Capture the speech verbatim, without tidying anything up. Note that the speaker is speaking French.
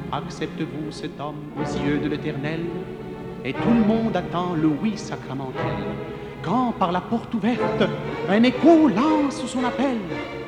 accepte-vous cet homme aux yeux de l'Éternel? Et tout le monde attend le oui sacramentel. Quand, par la porte ouverte, un écho lance son appel.